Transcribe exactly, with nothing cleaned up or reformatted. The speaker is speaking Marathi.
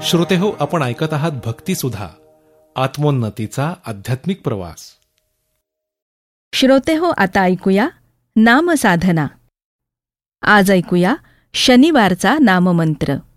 श्रोतेहो, आपण ऐकत आहात भक्तिसुधा, आत्मोन्नतीचा आध्यात्मिक प्रवास. श्रोतेहो, आता ऐकूया नामसाधना. आज ऐकूया शनिवारचा नाममंत्र.